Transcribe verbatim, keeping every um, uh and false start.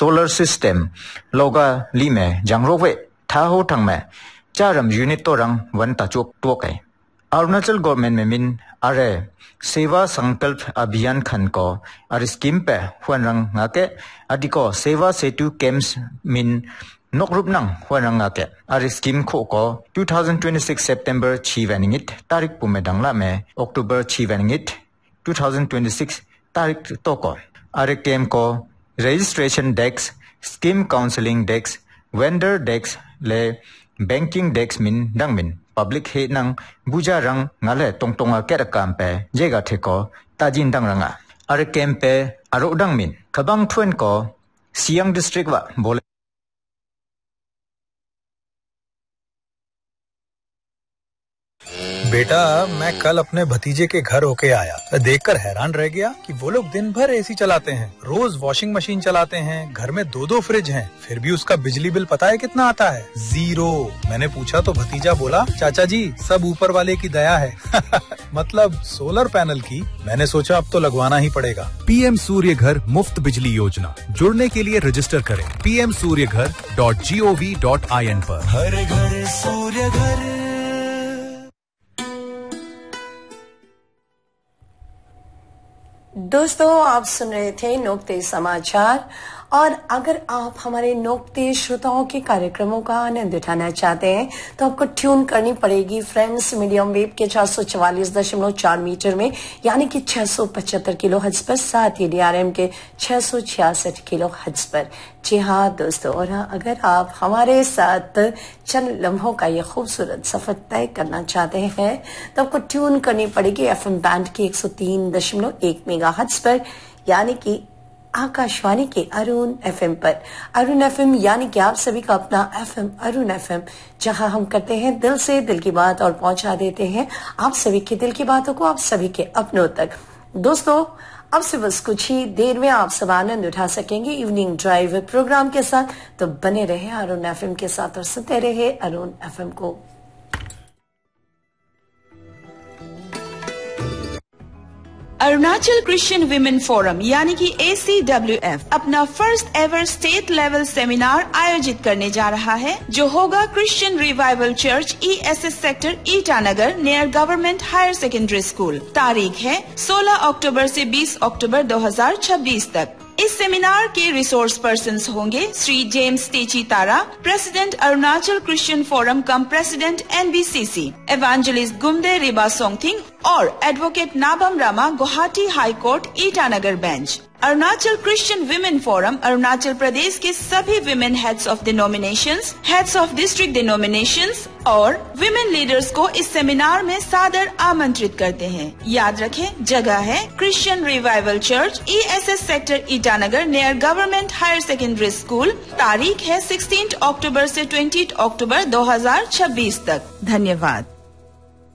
solar system loga lime jangrowe tha ho thang me charam unit to rang wan ta chok to kai Arunachal government में min are सेवा संकल्प अभियान खन को और scheme पे हुन रंग ngaके adiko सेवा सेतु कैंप्स min नोकरुप नंग हुन रंग ngaके और स्कीम को को twenty twenty-six सितंबर छी वेनिंगिट तारीख पुमे दंगला में अक्टूबर छी वेनिंगिट twenty twenty-six तारीख तो को और कैंप को registration desk scheme counselling desk vendor desk ले banking desk min dang min public he nang buja rang ngale tongtonga kera kampe jega theko tajin dang ranga are kempe aro dang min khabang thuen ko Siang district wa bole बेटा मैं कल अपने भतीजे के घर होके आया, मैं देखकर हैरान रह गया कि वो लोग दिन भर एसी चलाते हैं, रोज वॉशिंग मशीन चलाते हैं, घर में दो दो फ्रिज हैं, फिर भी उसका बिजली बिल पता है कितना आता है? जीरो। मैंने पूछा तो भतीजा बोला, चाचा जी सब ऊपर वाले की दया है। मतलब सोलर पैनल की। मैंने सोचा अब तो लगवाना ही पड़ेगा। पीएम सूर्य घर मुफ्त बिजली योजना, जुड़ने के लिए रजिस्टर करें पी एम सूर्य घर dot G O V dot I N पर। हर घर सूर्य घर। दोस्तों आप सुन रहे थे नोकते समाचार, और अगर आप हमारे नोकते श्रोताओं के कार्यक्रमों का आनंद उठाना चाहते हैं तो आपको ट्यून करनी पड़ेगी फ्रेंड्स मीडियम वेव के चार सौ चवालीस दशमलव चार मीटर में, यानी कि छह सौ पचहत्तर किलो हर्ट्ज पर, साथ ही डीआरएम के छह सौ छियासठ किलो हर्ट्ज पर। जी हाँ दोस्तों, और अगर आप हमारे साथ चंद लम्हों का ये खूबसूरत सफर तय करना चाहते हैं तो आपको ट्यून करनी पड़ेगी एफएम बैंड की एक सौ तीन दशमलव एक मेगा हर्ट्ज पर, यानी कि आकाशवाणी के अरुण एफएम पर। अरुण एफएम यानी कि आप सभी का अपना एफएम अरुण एफएम, जहां हम करते हैं दिल से दिल की बात और पहुंचा देते हैं आप सभी के दिल की बातों को आप सभी के अपनों तक। दोस्तों अब से बस कुछ ही देर में आप सब आनंद उठा सकेंगे इवनिंग ड्राइव प्रोग्राम के साथ, तो बने रहे अरुण एफएम के साथ और सुनते रहे अरुण एफएम को। अरुणाचल क्रिश्चियन विमेन फोरम यानी कि ए सी डब्ल्यू एफ अपना first ever state level seminar आयोजित करने जा रहा है, जो होगा Christian revival church E S S sector Itanagar near government higher secondary school. तारीख है सोलह अक्टूबर से बीस अक्टूबर दो हज़ार छब्बीस तक। इस सेमिनार के रिसोर्स पर्सन्स होंगे श्री जेम्स टेची तारा, प्रेसिडेंट अरुणाचल क्रिश्चियन फोरम कम प्रेसिडेंट एन बी सी सी, एवेंजलिस्ट गुमदे रिबा सोंगथिंग और advocate Nabam Rama, Guwahati high court Itanagar bench. Arunachal Christian women forum Arunachal Pradesh के सभी women heads of denominations, heads of district denominations और विमेन लीडर्स को इस सेमिनार में सादर आमंत्रित करते हैं। याद रखें, जगह है Christian revival church E S S sector Itanagar near government higher secondary school. तारीख है सोलह अक्टूबर से बीस अक्टूबर दो हज़ार छब्बीस तक। धन्यवाद।